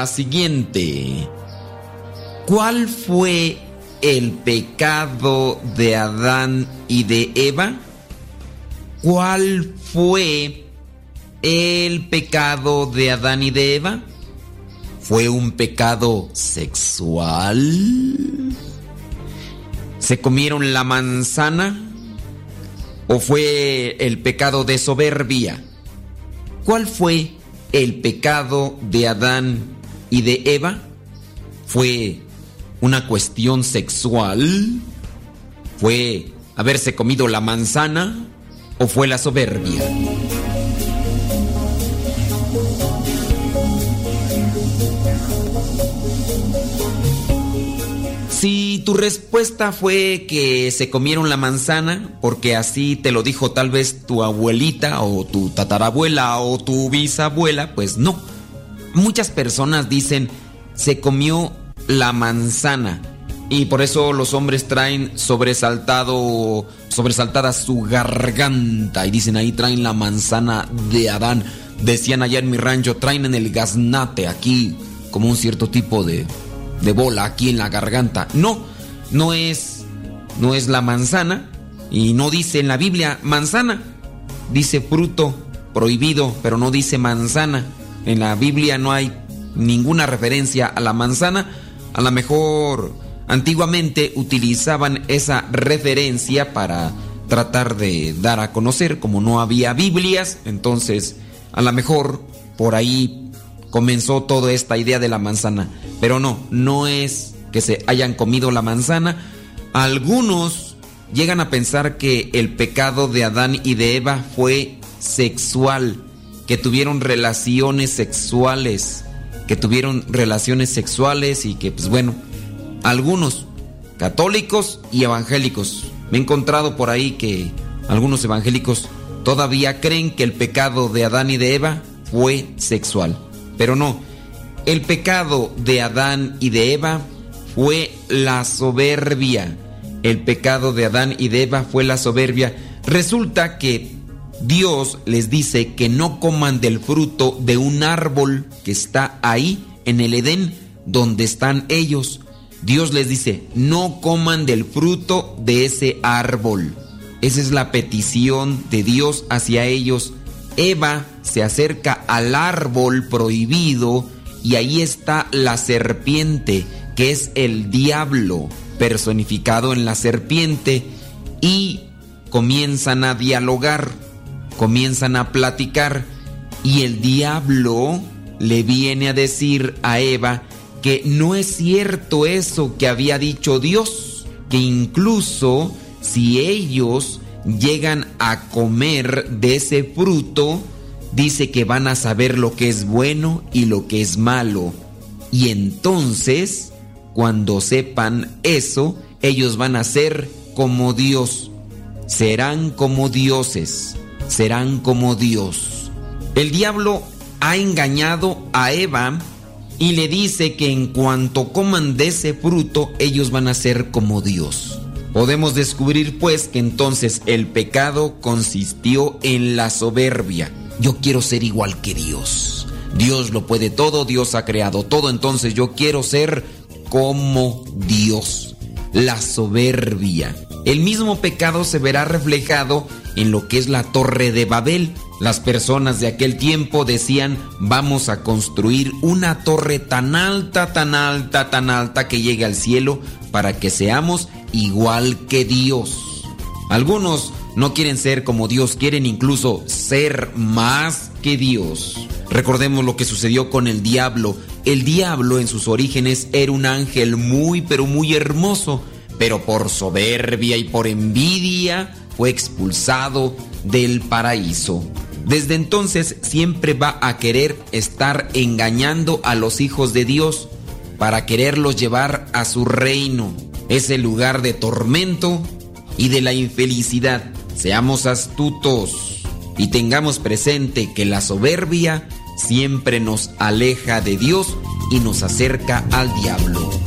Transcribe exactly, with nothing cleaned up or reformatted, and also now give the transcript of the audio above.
La siguiente. ¿Cuál fue el pecado de Adán y de Eva? ¿Cuál fue el pecado de Adán y de Eva? ¿Fue un pecado sexual? ¿Se comieron la manzana? ¿O fue el pecado de soberbia? ¿Cuál fue el pecado de Adán y de Eva? ¿Fue una cuestión sexual? ¿Fue haberse comido la manzana? ¿O fue la soberbia? Si tu respuesta fue que se comieron la manzana, porque así te lo dijo tal vez tu abuelita o tu tatarabuela o tu bisabuela, pues no. Muchas personas dicen, se comió la manzana, y por eso los hombres traen sobresaltado, sobresaltada su garganta, y dicen, ahí traen la manzana de Adán. Decían allá en mi rancho, traen en el gaznate aquí como un cierto tipo de... de bola aquí en la garganta. No, no es, no es la manzana, y no dice en la Biblia manzana, dice fruto prohibido, pero no dice manzana. En la Biblia no hay ninguna referencia a la manzana. A lo mejor antiguamente utilizaban esa referencia para tratar de dar a conocer, como no había Biblias, entonces a lo mejor por ahí comenzó toda esta idea de la manzana. Pero no, no es que se hayan comido la manzana. Algunos llegan a pensar que el pecado de Adán y de Eva fue sexual, que tuvieron relaciones sexuales, que tuvieron relaciones sexuales y que, pues bueno, algunos católicos y evangélicos. Me he encontrado por ahí que algunos evangélicos todavía creen que el pecado de Adán y de Eva fue sexual. Pero no, el pecado de Adán y de Eva fue la soberbia. El pecado de Adán y de Eva fue la soberbia. Resulta que Dios les dice que no coman del fruto de un árbol que está ahí en el Edén, donde están ellos. Dios les dice, no coman del fruto de ese árbol. Esa es la petición de Dios hacia ellos. Eva se acerca al árbol prohibido y ahí está la serpiente, que es el diablo personificado en la serpiente, y comienzan a dialogar, comienzan a platicar, y el diablo le viene a decir a Eva que no es cierto eso que había dicho Dios, que incluso si ellos llegan a comer de ese fruto, dice que van a saber lo que es bueno y lo que es malo. Y entonces, cuando sepan eso, ellos van a ser como Dios. Serán como dioses, serán como Dios. El diablo ha engañado a Eva y le dice que en cuanto coman de ese fruto, ellos van a ser como Dios. Podemos descubrir pues que entonces el pecado consistió en la soberbia. Yo quiero ser igual que Dios. Dios lo puede todo, Dios ha creado todo, entonces yo quiero ser como Dios. La soberbia. El mismo pecado se verá reflejado en lo que es la Torre de Babel. Las personas de aquel tiempo decían, vamos a construir una torre tan alta, tan alta, tan alta que llegue al cielo para que seamos igual que Dios. Algunos no quieren ser como Dios, quieren incluso ser más que Dios. Recordemos lo que sucedió con el diablo. El diablo en sus orígenes era un ángel muy pero muy hermoso, pero por soberbia y por envidia fue expulsado del paraíso. Desde entonces siempre va a querer estar engañando a los hijos de Dios para quererlos llevar a su reino, ese lugar de tormento y de la infelicidad. Seamos astutos y tengamos presente que la soberbia siempre nos aleja de Dios y nos acerca al diablo.